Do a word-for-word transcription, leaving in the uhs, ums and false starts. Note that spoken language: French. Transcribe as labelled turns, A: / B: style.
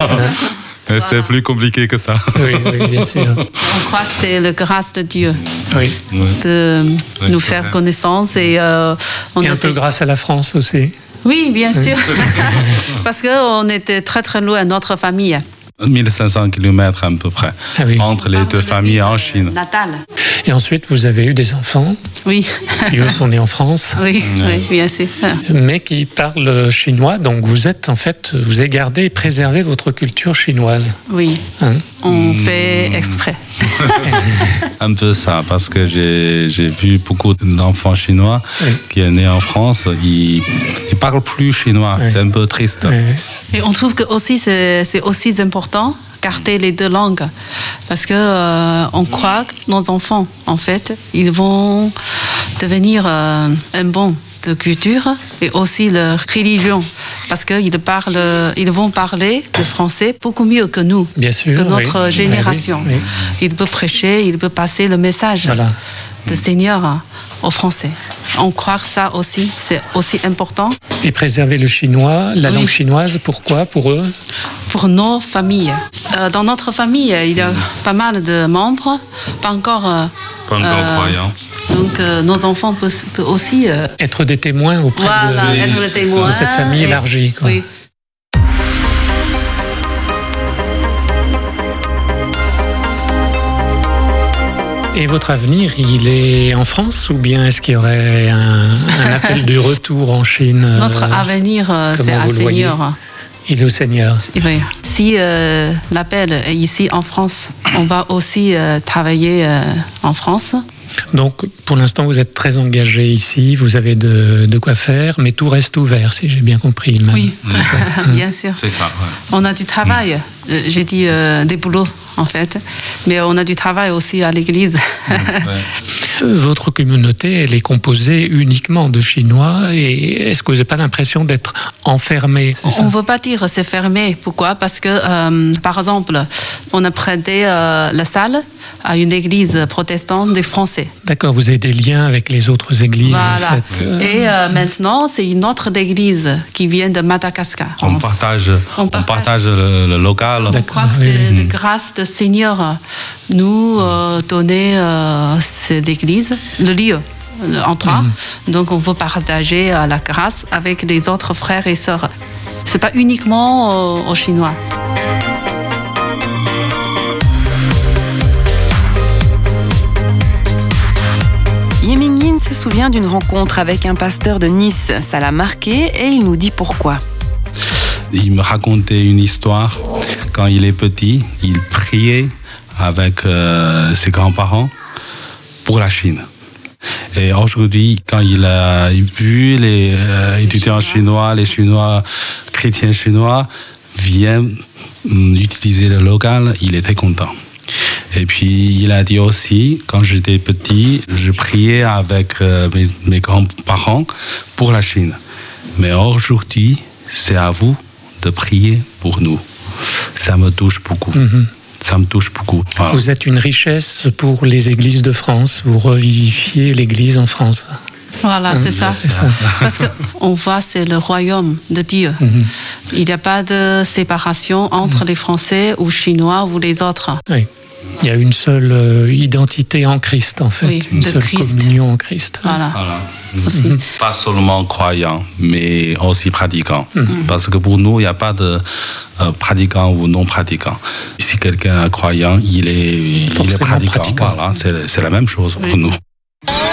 A: Voilà. C'est plus compliqué que ça.
B: Oui, oui, bien sûr.
A: On croit que c'est la grâce de Dieu
B: oui.
A: de
B: oui,
A: nous faire connaissance. Et, euh, on
B: et un
A: était...
B: peu grâce à la France aussi.
A: Oui, bien sûr. Parce qu'on était très très loin de notre famille.
C: mille cinq cents kilomètres à peu près,
B: ah oui.
C: entre les deux familles en Chine.
A: Natal.
B: Et ensuite, vous avez eu des enfants
A: oui.
B: qui, eux, sont nés en France.
A: Oui, oui. oui bien sûr.
B: Mais qui parlent chinois. Donc, vous êtes, en fait, vous avez gardé et préservé votre culture chinoise.
A: Oui. Hein? On fait exprès.
C: Un peu ça, parce que j'ai, j'ai vu beaucoup d'enfants chinois oui. qui sont nés en France. Ils ne parlent plus chinois. Oui. C'est un peu triste.
B: Oui.
A: Et on trouve que aussi, c'est, c'est aussi important garder les deux langues. Parce qu'on euh, croit que nos enfants, en fait, ils vont devenir euh, un bon de culture et aussi de religion. Parce qu'ils parlent, ils vont parler le français beaucoup mieux que nous,
B: bien sûr,
A: que notre
B: oui.
A: génération.
B: Oui, oui.
A: Ils peuvent prêcher, ils peuvent passer le message
B: voilà.
A: de Seigneur aux Français. On croit que ça aussi, c'est aussi important.
B: Et préserver le chinois, la oui. langue chinoise, pourquoi pour eux?
A: Pour nos familles. Euh, dans notre famille, il y a pas mal de membres, pas encore, euh,
C: pas encore euh, croyants.
A: Donc euh, nos enfants peuvent, peuvent aussi... Euh,
B: être des témoins auprès
A: voilà,
B: de,
A: être des témoins,
B: de cette famille
A: et,
B: élargie. Quoi.
A: Oui.
B: Et votre avenir, il est en France ou bien est-ce qu'il y aurait un, un appel du retour en Chine?
A: Notre euh, avenir, euh, c'est à Seigneur.
B: Il est au Seigneur.
A: Oui. Si euh, l'appel est ici en France, on va aussi euh, travailler euh, en France.
B: Donc, pour l'instant, vous êtes très engagé ici, vous avez de, de quoi faire, mais tout reste ouvert, si j'ai bien compris. Même.
A: Oui, bien sûr.
C: C'est ça, ouais.
A: On a du travail, mmh. j'ai dit euh, des boulots, en fait, mais on a du travail aussi à l'église.
C: Mmh, ouais.
B: Votre communauté, elle est composée uniquement de Chinois, et est-ce que vous n'avez pas l'impression d'être enfermé?
A: On ne veut pas dire c'est fermé. Pourquoi? Parce que, euh, par exemple, on a prêté euh, la salle à une église protestante des Français.
B: D'accord, vous avez des liens avec les autres églises.
A: Voilà.
B: En fait.
A: Et euh, maintenant, c'est une autre église qui vient de Madagascar.
C: On partage, on partage, on partage le, le local.
A: On croit que c'est oui. la grâce de Seigneur nous euh, donner euh, cette église, le lieu. En trois. Mmh. Donc, on veut partager euh, la grâce avec les autres frères et sœurs. Ce n'est pas uniquement euh, aux Chinois.
D: Yiming Yin se souvient d'une rencontre avec un pasteur de Nice. Ça l'a marqué et il nous dit pourquoi.
C: Il me racontait une histoire. Quand il est petit, il priait avec euh, ses grands-parents pour la Chine. Et aujourd'hui, quand il a vu les euh, étudiants chinois, les Chinois, chrétiens chinois, viennent um, utiliser le local, il était content. Et puis, il a dit aussi, quand j'étais petit, je priais avec euh, mes, mes grands-parents pour la Chine. Mais aujourd'hui, c'est à vous de prier pour nous. Ça me touche beaucoup. Mm-hmm. Ça me touche beaucoup. Voilà.
B: Vous êtes une richesse pour les églises de France. Vous revivifiez l'église en France.
A: Voilà, c'est ça.
B: C'est ça.
A: Parce qu'on voit, c'est le royaume de Dieu. Mm-hmm. Il n'y a pas de séparation entre mm-hmm. les Français ou Chinois ou les autres.
B: Oui. Il y a une seule euh, identité en Christ, en fait.
A: Oui,
B: une seule
A: Christ.
B: communion en Christ.
A: Voilà.
C: voilà.
A: Aussi.
C: Mm-hmm. Pas seulement croyants, mais aussi pratiquants. Mm-hmm. Parce que pour nous, il n'y a pas de euh, pratiquants ou non pratiquants. Si quelqu'un est croyant, il est, il est pratiquant.
B: pratiquant.
C: Voilà, c'est, c'est la même chose oui. pour nous.